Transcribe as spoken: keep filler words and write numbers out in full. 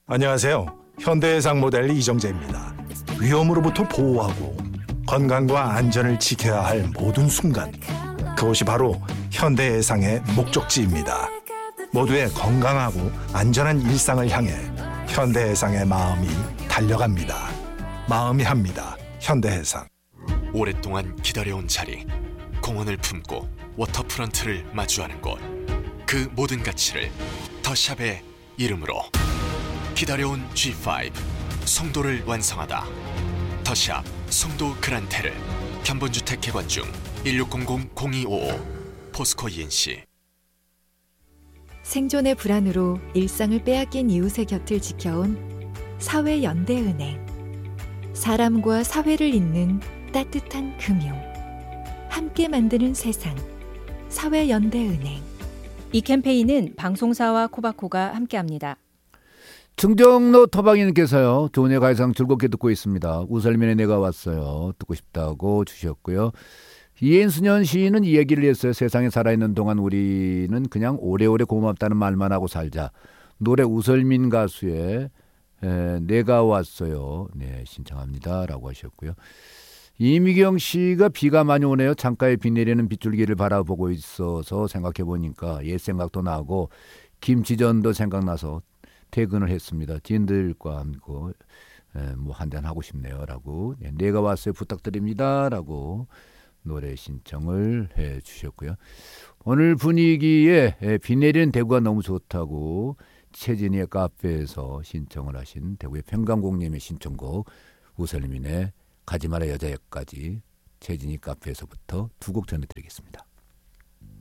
안녕하세요. 현대해상 모델 이정재입니다. 위험으로부터 보호하고 건강과 안전을 지켜야 할 모든 순간, 그것이 바로 현대해상의 목적지입니다. 모두의 건강하고 안전한 일상을 향해 현대해상의 마음이 달려갑니다. 마음이 합니다. 현대해상. 오랫동안 기다려온 자리, 공원을 품고 워터프런트를 마주하는 곳, 그 모든 가치를 더샵의 이름으로 기다려온 지 파이브 송도를 완성하다. 더샵 송도 그란테르, 견본주택 개관 중 일육공공 공이오오 포스코 이엔씨. 생존의 불안으로 일상을 빼앗긴 이웃의 곁을 지켜온 사회연대은행. 사람과 사회를 잇는 따뜻한 금융, 함께 만드는 세상, 사회연대은행. 이 캠페인은 방송사와 코바코가 함께합니다. 충정로 토방이님께서요, 좋은 가요상 즐겁게 듣고 있습니다. 우설민의 내가 왔어요. 듣고 싶다고 주셨고요. 이엔수년 시인은 이 얘기를 했어요. 세상에 살아있는 동안 우리는 그냥 오래오래 고맙다는 말만 하고 살자. 노래 우설민 가수의 에, 내가 왔어요. 네, 신청합니다. 라고 하셨고요. 이미경 씨가 비가 많이 오네요. 창가에 비 내리는 빗줄기를 바라보고 있어서 생각해보니까 옛 생각도 나고 김치전도 생각나서 퇴근을 했습니다. 지인들과 함께 뭐 한잔 하고 싶네요. 라고. 네, 내가 왔어요. 부탁드립니다. 라고 노래 신청을 해 주셨고요. 오늘 분위기에 비 내리는 대구가 너무 좋다고 최진희의 카페에서 신청을 하신 대구의 평강공님의 신청곡 우설민의 가지마라 여자애까지 최진희 카페에서부터 두 곡 전해드리겠습니다.